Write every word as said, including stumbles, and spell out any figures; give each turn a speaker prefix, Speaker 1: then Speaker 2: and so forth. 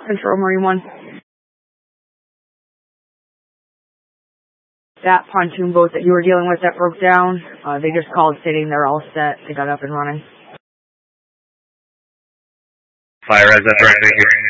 Speaker 1: Control Marine One. That pontoon boat that you were dealing with that broke down, uh, they just called stating they're all set. They got up and running.
Speaker 2: Fire as that right here.